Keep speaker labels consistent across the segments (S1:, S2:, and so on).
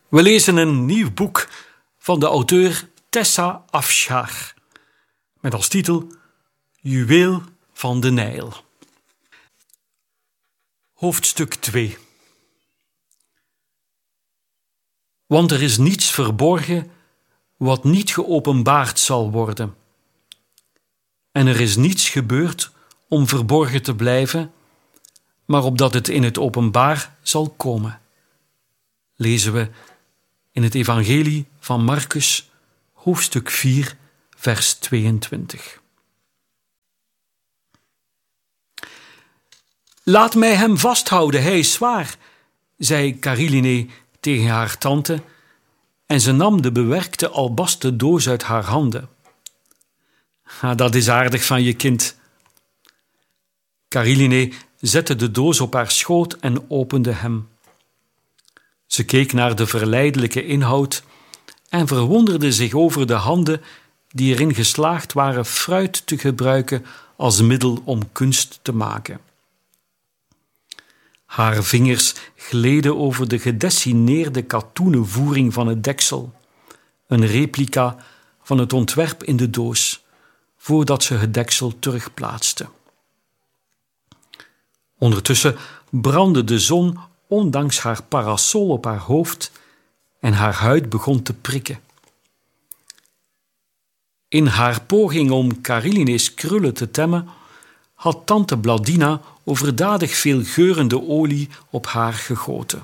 S1: We lezen een nieuw boek van de auteur Tessa Afshar met als titel Juweel van de Nijl. Hoofdstuk 2. Want er is niets verborgen wat niet geopenbaard zal worden. En er is niets gebeurd om verborgen te blijven, maar opdat het in het openbaar zal komen. Lezen we in het Evangelie van Marcus, hoofdstuk 4, vers 22. Laat mij hem vasthouden, hij is zwaar, zei Cariline tegen haar tante, en ze nam de bewerkte albasten doos uit haar handen. Dat is aardig van je kind. Cariline zette de doos op haar schoot en opende hem. Ze keek naar de verleidelijke inhoud en verwonderde zich over de handen die erin geslaagd waren fruit te gebruiken als middel om kunst te maken. Haar vingers gleden over de gedessineerde katoenen voering van het deksel, een replica van het ontwerp in de doos, voordat ze het deksel terugplaatste. Ondertussen brandde de zon ondanks haar parasol op haar hoofd en haar huid begon te prikken. In haar poging om Cariline's krullen te temmen, had tante Blandina overdadig veel geurende olie op haar gegoten.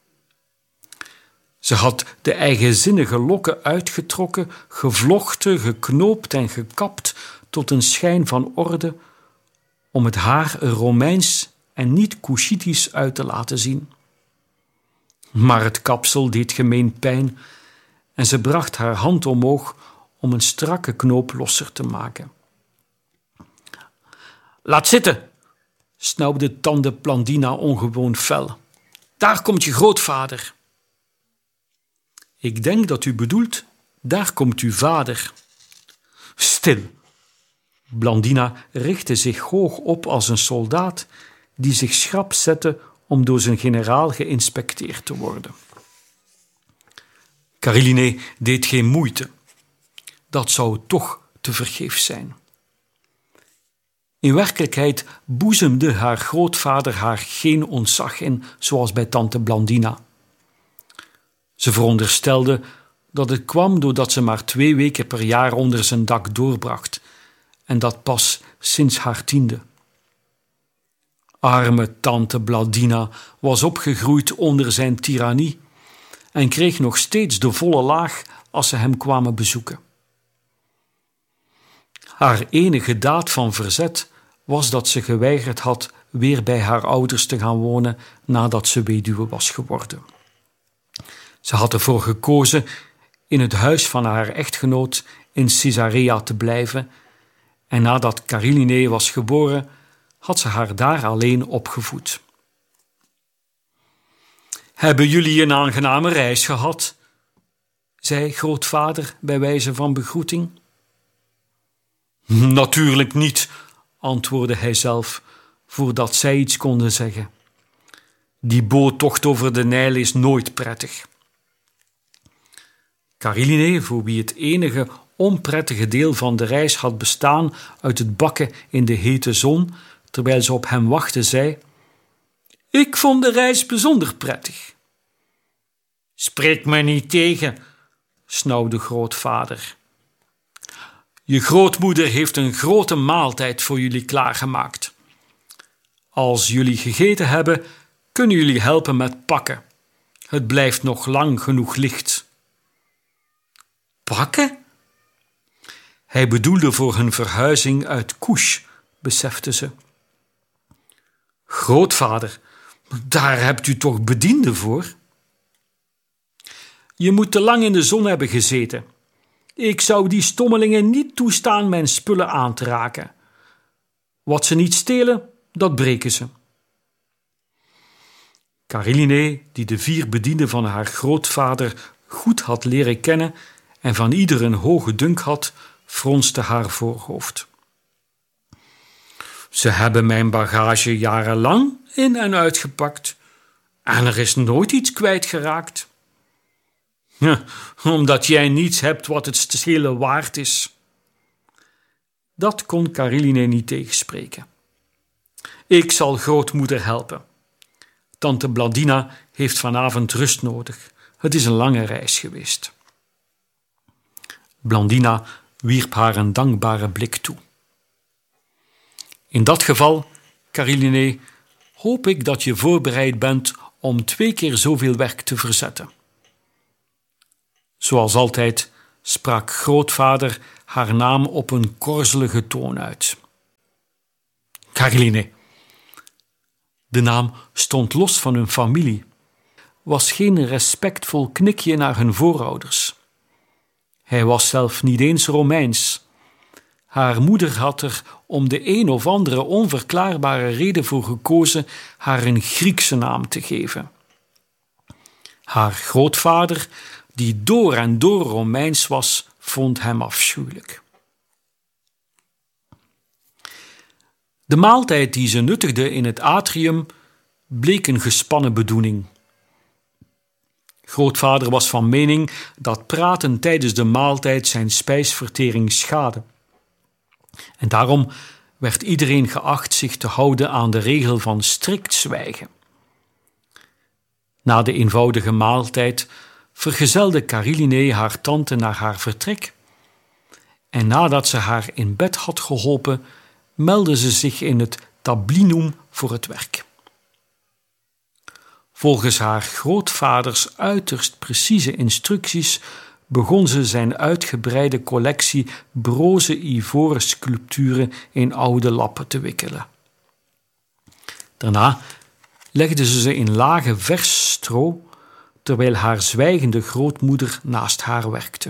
S1: Ze had de eigenzinnige lokken uitgetrokken, gevlochten, geknoopt en gekapt tot een schijn van orde, om het haar er Romeins en niet Cushitisch uit te laten zien. Maar het kapsel deed gemeen pijn en ze bracht haar hand omhoog om een strakke knoop losser te maken. Laat zitten, snauwde tante Blandina ongewoon fel. Daar komt je grootvader. Ik denk dat u bedoelt, daar komt uw vader. Stil. Blandina richtte zich hoog op als een soldaat die zich schrap zette om door zijn generaal geïnspecteerd te worden. Cariline deed geen moeite. Dat zou toch tevergeefs zijn. In werkelijkheid boezemde haar grootvader haar geen ontzag in, zoals bij tante Blandina. Ze veronderstelde dat het kwam doordat ze maar 2 weken per jaar onder zijn dak doorbracht, en dat pas sinds haar 10e. Arme tante Blandina was opgegroeid onder zijn tirannie en kreeg nog steeds de volle laag als ze hem kwamen bezoeken. Haar enige daad van verzet was dat ze geweigerd had weer bij haar ouders te gaan wonen nadat ze weduwe was geworden. Ze had ervoor gekozen in het huis van haar echtgenoot in Caesarea te blijven en nadat Cariline was geboren had ze haar daar alleen opgevoed. Hebben jullie een aangename reis gehad? Zei grootvader bij wijze van begroeting. Natuurlijk niet, antwoordde hij zelf, voordat zij iets konden zeggen. Die boottocht over de Nijl is nooit prettig. Cariline, voor wie het enige onprettige deel van de reis had bestaan uit het bakken in de hete zon, terwijl ze op hem wachtte, zei: Ik vond de reis bijzonder prettig. Spreek me niet tegen, snauwde grootvader. Je grootmoeder heeft een grote maaltijd voor jullie klaargemaakt. Als jullie gegeten hebben, kunnen jullie helpen met pakken. Het blijft nog lang genoeg licht. Pakken? Hij bedoelde voor hun verhuizing uit Kush, besefte ze. Grootvader, daar hebt u toch bedienden voor? Je moet te lang in de zon hebben gezeten. Ik zou die stommelingen niet toestaan mijn spullen aan te raken. Wat ze niet stelen, dat breken ze. Cariline, die de 4 bedienden van haar grootvader goed had leren kennen en van ieder een hoge dunk had, fronste haar voorhoofd. Ze hebben mijn bagage jarenlang in- en uitgepakt en er is nooit iets kwijtgeraakt. Omdat jij niets hebt wat het stelen waard is. Dat kon Kariline niet tegenspreken. Ik zal grootmoeder helpen. Tante Blandina heeft vanavond rust nodig. Het is een lange reis geweest. Blandina wierp haar een dankbare blik toe. In dat geval, Kariline, hoop ik dat je voorbereid bent om 2 keer zoveel werk te verzetten. Zoals altijd sprak grootvader haar naam op een korzelige toon uit. Kariline. De naam stond los van hun familie, was geen respectvol knikje naar hun voorouders. Hij was zelf niet eens Romeins. Haar moeder had er om de een of andere onverklaarbare reden voor gekozen haar een Griekse naam te geven. Haar grootvader, die door en door Romeins was, vond hem afschuwelijk. De maaltijd die ze nuttigde in het atrium bleek een gespannen bedoeling. Grootvader was van mening dat praten tijdens de maaltijd zijn spijsvertering schadde. En daarom werd iedereen geacht zich te houden aan de regel van strikt zwijgen. Na de eenvoudige maaltijd vergezelde Kariline haar tante naar haar vertrek en nadat ze haar in bed had geholpen, meldde ze zich in het tablinum voor het werk. Volgens haar grootvaders uiterst precieze instructies begon ze zijn uitgebreide collectie broze ivoren sculpturen in oude lappen te wikkelen. Daarna legde ze in lage vers stro, terwijl haar zwijgende grootmoeder naast haar werkte.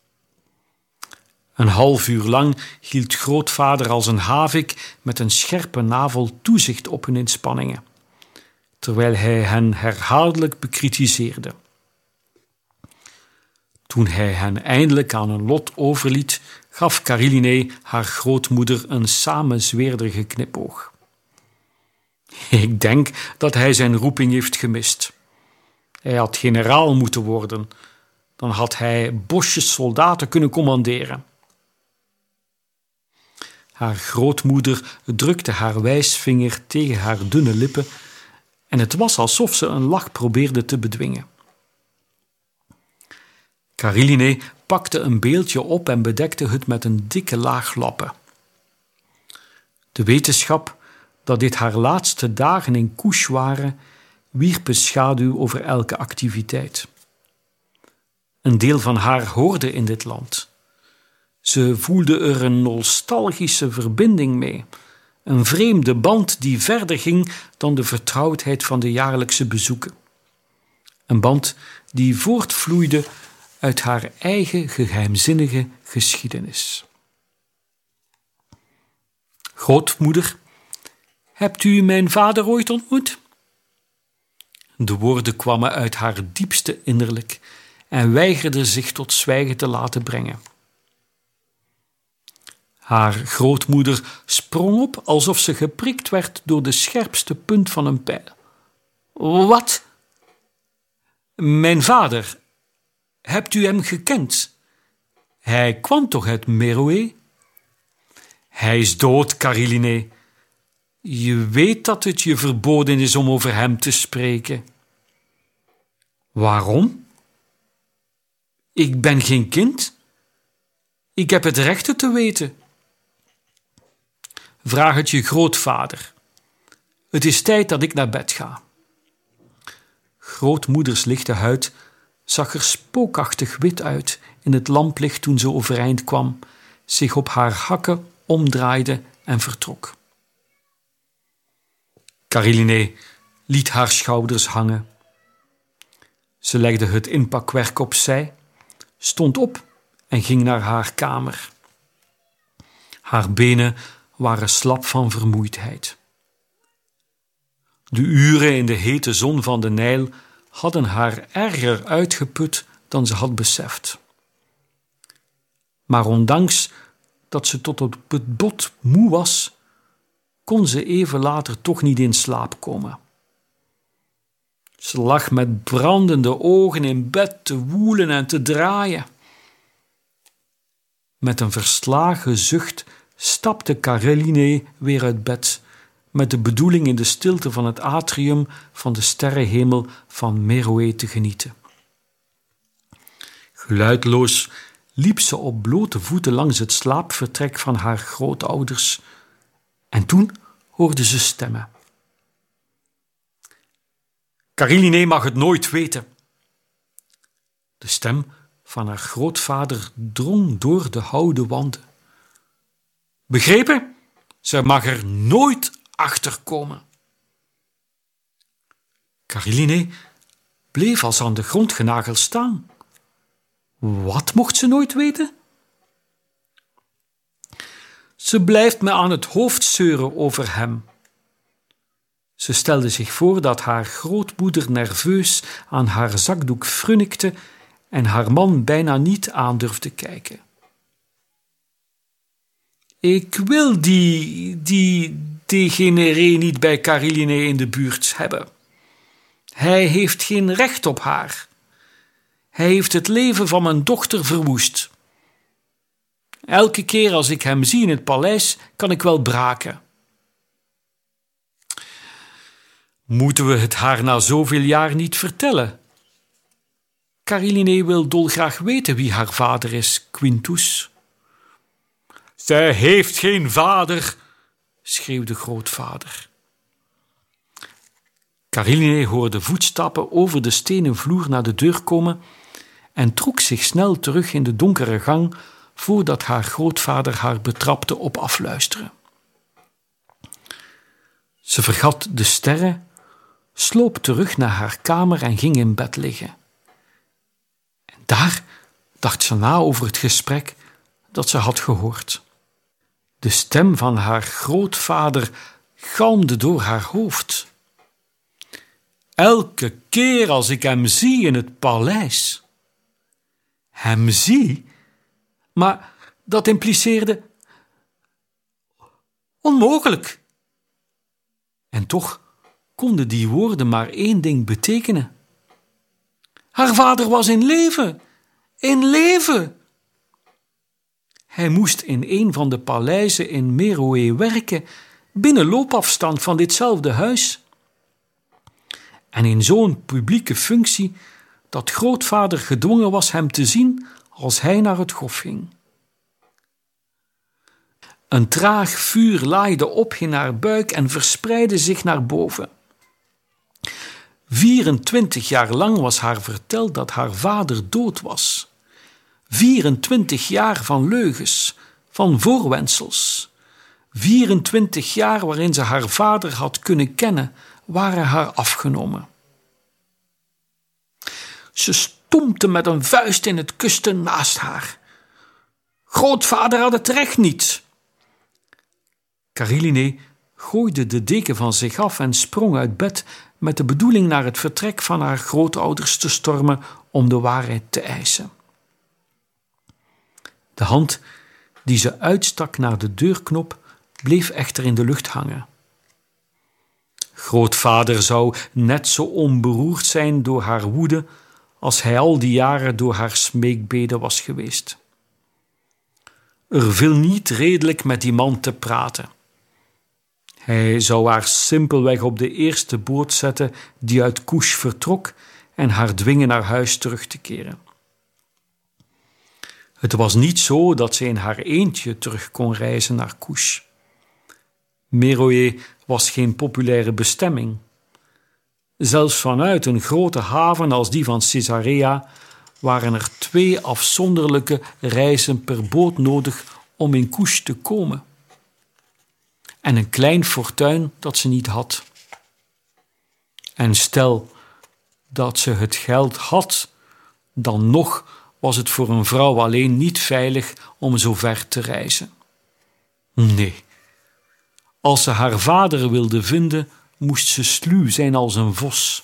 S1: Een half uur lang hield grootvader als een havik met een scherpe navel toezicht op hun inspanningen, terwijl hij hen herhaaldelijk bekritiseerde. Toen hij hen eindelijk aan hun lot overliet, gaf Kariline haar grootmoeder een samenzweerderige knipoog. Ik denk dat hij zijn roeping heeft gemist. Hij had generaal moeten worden. Dan had hij bosjes soldaten kunnen commanderen. Haar grootmoeder drukte haar wijsvinger tegen haar dunne lippen en het was alsof ze een lach probeerde te bedwingen. Kariline pakte een beeldje op en bedekte het met een dikke laag lappen. De wetenschap dat dit haar laatste dagen in Couche waren, wierp een schaduw over elke activiteit. Een deel van haar hoorde in dit land. Ze voelde er een nostalgische verbinding mee, een vreemde band die verder ging dan de vertrouwdheid van de jaarlijkse bezoeken. Een band die voortvloeide uit haar eigen geheimzinnige geschiedenis. Grootmoeder, hebt u mijn vader ooit ontmoet? De woorden kwamen uit haar diepste innerlijk en weigerden zich tot zwijgen te laten brengen. Haar grootmoeder sprong op alsof ze geprikt werd door de scherpste punt van een pijl. Wat? Mijn vader. Hebt u hem gekend? Hij kwam toch uit Meroë? Hij is dood, Kariline. Je weet dat het je verboden is om over hem te spreken. Waarom? Ik ben geen kind. Ik heb het recht het te weten. Vraag het je grootvader. Het is tijd dat ik naar bed ga. Grootmoeders lichte huid zag er spookachtig wit uit in het lamplicht toen ze overeind kwam, zich op haar hakken omdraaide en vertrok. Kariline liet haar schouders hangen. Ze legde het inpakwerk opzij, stond op en ging naar haar kamer. Haar benen waren slap van vermoeidheid. De uren in de hete zon van de Nijl hadden haar erger uitgeput dan ze had beseft. Maar ondanks dat ze tot op het bot moe was, kon ze even later toch niet in slaap komen. Ze lag met brandende ogen in bed te woelen en te draaien. Met een verslagen zucht stapte Kareline weer uit bed, met de bedoeling in de stilte van het atrium van de sterrenhemel van Meroë te genieten. Geluidloos liep ze op blote voeten langs het slaapvertrek van haar grootouders en toen hoorde ze stemmen. Kareline mag het nooit weten. De stem van haar grootvader drong door de houten wanden. Begrepen? Ze mag er nooit achter komen. Kareline bleef als aan de grond genageld staan. Wat mocht ze nooit weten? Ze blijft me aan het hoofd zeuren over hem. Ze stelde zich voor dat haar grootmoeder nerveus aan haar zakdoek frunnikte en haar man bijna niet aandurfde kijken. Ik wil die degeneré niet bij Kareline in de buurt hebben. Hij heeft geen recht op haar. Hij heeft het leven van mijn dochter verwoest. Elke keer als ik hem zie in het paleis, kan ik wel braken. Moeten we het haar na zoveel jaar niet vertellen? Kareline wil dolgraag weten wie haar vader is, Quintus. Zij heeft geen vader, schreeuwde grootvader. Kareline hoorde voetstappen over de stenen vloer naar de deur komen en trok zich snel terug in de donkere gang voordat haar grootvader haar betrapte op afluisteren. Ze vergat de sterren, sloop terug naar haar kamer en ging in bed liggen. En daar dacht ze na over het gesprek dat ze had gehoord. De stem van haar grootvader galmde door haar hoofd. Elke keer als ik hem zie in het paleis. Hem zie? Maar dat impliceerde onmogelijk. En toch konden die woorden maar één ding betekenen. Haar vader was in leven. In leven! Hij moest in een van de paleizen in Meroë werken, binnen loopafstand van ditzelfde huis. En in zo'n publieke functie dat grootvader gedwongen was hem te zien als hij naar het hof ging. Een traag vuur laaide op in haar buik en verspreidde zich naar boven. 24 jaar lang was haar verteld dat haar vader dood was. 24 jaar van leugens, van voorwendsels. 24 jaar waarin ze haar vader had kunnen kennen, waren haar afgenomen. Ze stompte met een vuist in het kussen naast haar. Grootvader had het recht niet. Kareline gooide de deken van zich af en sprong uit bed met de bedoeling naar het vertrek van haar grootouders te stormen om de waarheid te eisen. De hand die ze uitstak naar de deurknop bleef echter in de lucht hangen. Grootvader zou net zo onberoerd zijn door haar woede als hij al die jaren door haar smeekbeden was geweest. Er viel niet redelijk met die man te praten. Hij zou haar simpelweg op de eerste boot zetten die uit Couche vertrok en haar dwingen naar huis terug te keren. Het was niet zo dat ze in haar eentje terug kon reizen naar Couche. Meroë was geen populaire bestemming. Zelfs vanuit een grote haven als die van Caesarea waren er 2 afzonderlijke reizen per boot nodig om in Couche te komen. En een klein fortuin dat ze niet had. En stel dat ze het geld had, dan nog was het voor een vrouw alleen niet veilig om zo ver te reizen. Nee, als ze haar vader wilde vinden, moest ze sluw zijn als een vos.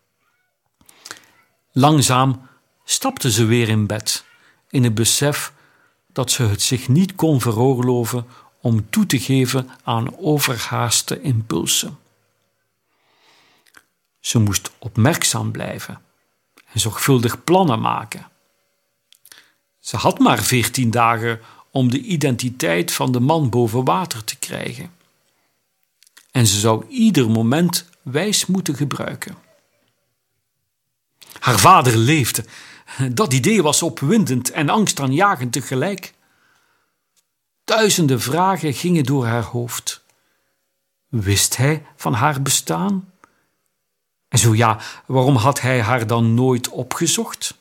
S1: Langzaam stapte ze weer in bed, in het besef dat ze het zich niet kon veroorloven om toe te geven aan overhaaste impulsen. Ze moest opmerkzaam blijven en zorgvuldig plannen maken. Ze had maar 14 dagen om de identiteit van de man boven water te krijgen. En ze zou ieder moment wijs moeten gebruiken. Haar vader leefde. Dat idee was opwindend en angstaanjagend tegelijk. Duizenden vragen gingen door haar hoofd. Wist hij van haar bestaan? En zo ja, waarom had hij haar dan nooit opgezocht?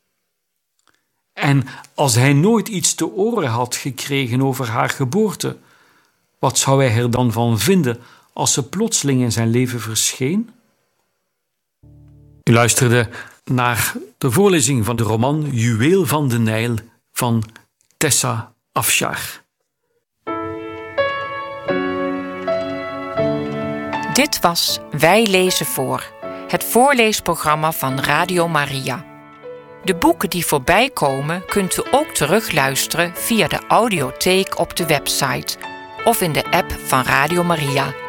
S1: En als hij nooit iets te horen had gekregen over haar geboorte, wat zou hij er dan van vinden als ze plotseling in zijn leven verscheen? U luisterde naar de voorlezing van de roman Juweel van de Nijl van Tessa Afshar.
S2: Dit was Wij lezen voor, het voorleesprogramma van Radio Maria. De boeken die voorbij komen kunt u ook terugluisteren via de audiotheek op de website of in de app van Radio Maria.